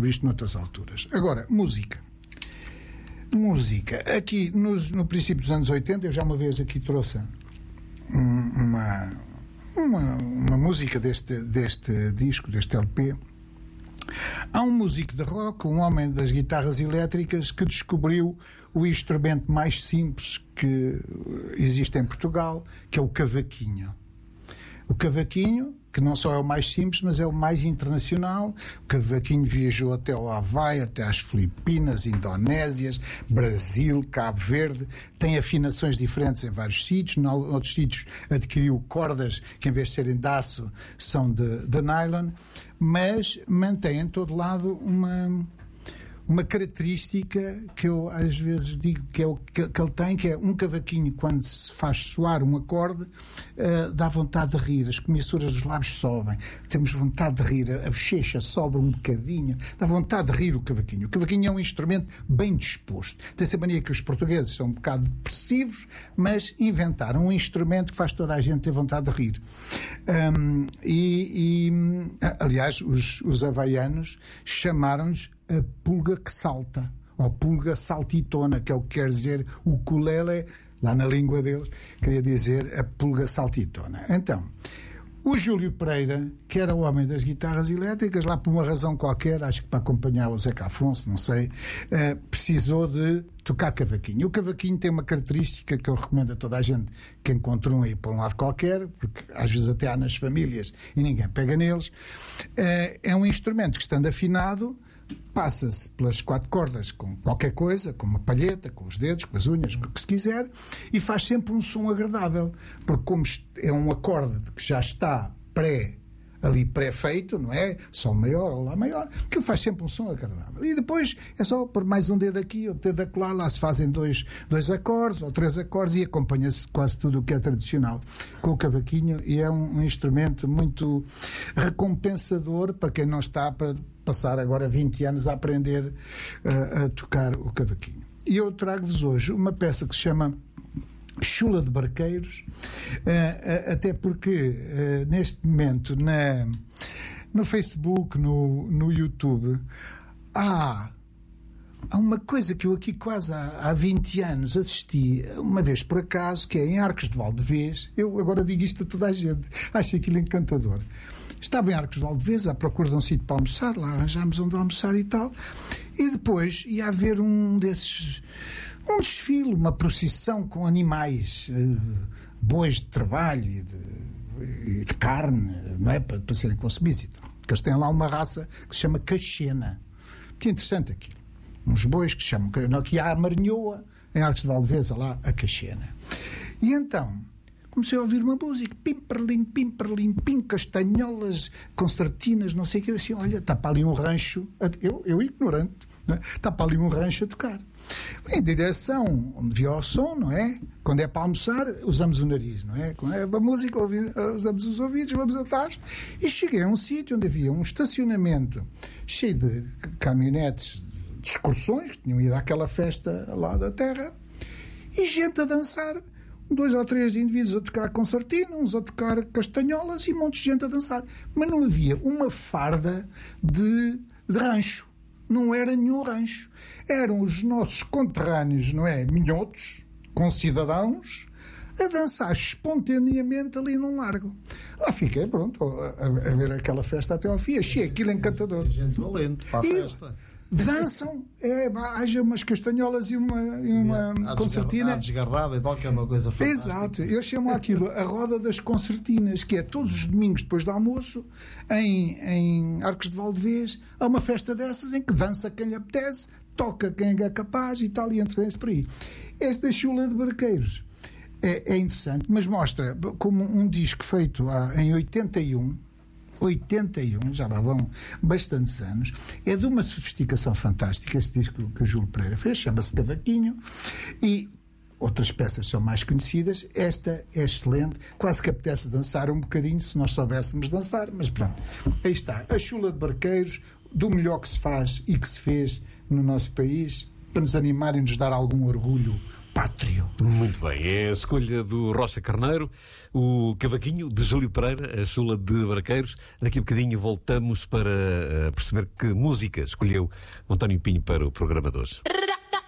sobre isto noutras alturas. Agora, música. Aqui, no princípio dos anos 80, eu já uma vez aqui trouxe uma música deste disco, deste LP. Há um músico de rock, um homem das guitarras elétricas, que descobriu o instrumento mais simples que existe em Portugal, que é o cavaquinho. O cavaquinho, que não só é o mais simples, mas é o mais internacional. O cavaquinho viajou até ao Havaí, até às Filipinas, Indonésias, Brasil, Cabo Verde. Tem afinações diferentes em vários sítios. Em outros sítios adquiriu cordas que, em vez de serem de aço, são de nylon. Mas mantém em todo lado uma característica que eu às vezes digo que ele tem, que é um cavaquinho, quando se faz soar um acorde, dá vontade de rir, as comissuras dos lábios sobem, temos vontade de rir, a bochecha sobe um bocadinho, dá vontade de rir o cavaquinho. O cavaquinho é um instrumento bem disposto. Tem-se a mania que os portugueses são um bocado depressivos, mas inventaram um instrumento que faz toda a gente ter vontade de rir. Aliás, os havaianos chamaram-nos a pulga que salta, ou pulga saltitona, que é o que quer dizer o ukulele, lá na língua deles, queria dizer a pulga saltitona. Então, o Júlio Pereira, que era o homem das guitarras elétricas, lá por uma razão qualquer, acho que para acompanhar o Zeca Afonso, não sei, precisou de tocar cavaquinho. O cavaquinho tem uma característica que eu recomendo a toda a gente que encontre um aí por um lado qualquer, porque às vezes até há nas famílias e ninguém pega neles. É um instrumento que, estando afinado, passa-se pelas 4 cordas com qualquer coisa, com uma palheta, com os dedos, com as unhas, com o que se quiser, e faz sempre um som agradável, porque como é um acorde que já está pré-feito, não é? Sol maior ou Lá maior, que faz sempre um som agradável. E depois é só por mais um dedo aqui, outro dedo acolá, lá se fazem dois acordes ou 3 acordes e acompanha-se quase tudo o que é tradicional com o cavaquinho, e é um instrumento muito recompensador para quem não está para passar agora 20 anos a aprender a tocar o cavaquinho. E eu trago-vos hoje uma peça que se chama Chula de Barqueiros, até porque neste momento no Facebook, no YouTube, há uma coisa que eu aqui quase há 20 anos assisti uma vez por acaso, que é em Arcos de Valdevez. Eu agora digo isto a toda a gente, acho aquilo encantador. Estava em Arcos de Valdevez à procura de um sítio para almoçar, lá arranjámos onde almoçar e tal, e depois ia haver um desfile, uma procissão com animais, bois de trabalho e de carne, não é? Para serem consumidos e tal. Porque eles têm lá uma raça que se chama cachena. Que interessante aquilo. Uns bois que se chamam, que há a Marinhoa, em Arcos de Valdevez, lá a cachena. E então comecei a ouvir uma música, pim, pim, castanholas, concertinas, não sei o que, assim, olha, está para ali um rancho, eu ignorante, não é? Está para ali um rancho a tocar. Em direção onde via o som, não é? Quando é para almoçar, usamos o nariz, não é? Quando é para a música, usamos os ouvidos, vamos atrás. E cheguei a um sítio onde havia um estacionamento cheio de caminhonetes de excursões, que tinham ido àquela festa lá da terra, e gente a dançar. 2 ou 3 indivíduos a tocar concertina, uns a tocar castanholas e um monte de gente a dançar. Mas não havia uma farda de rancho. Não era nenhum rancho. Eram os nossos conterrâneos, não é? Minhotos, concidadãos, a dançar espontaneamente ali num largo. Lá fiquei, pronto, a ver aquela festa até ao fim. Achei aquilo encantador. Gente valente para a festa. Dançam, haja umas castanholas e uma concertina. A desgarrada e tal, que é uma coisa fantástica. Exato, eles chamam aquilo a roda das concertinas, que é todos os domingos depois do almoço, em Arcos de Valdevez, há uma festa dessas em que dança quem lhe apetece, toca quem é capaz e tal, e entra-se por aí. Esta Chula de Barqueiros é interessante, mas mostra como um disco feito em 81, já lá vão bastantes anos, é de uma sofisticação fantástica. Este disco que o Júlio Pereira fez chama-se Cavaquinho, e outras peças são mais conhecidas. Esta é excelente, quase que apetece dançar um bocadinho se nós soubéssemos dançar, mas pronto, aí está, a Chula de Barqueiros, do melhor que se faz e que se fez no nosso país, para nos animar e nos dar algum orgulho pátrio. Muito bem, é a escolha do Rocha Carneiro, o Cavaquinho de Júlio Pereira, a Chula de Barqueiros. Daqui a bocadinho voltamos para perceber que música escolheu o António Pinho para o programa de hoje.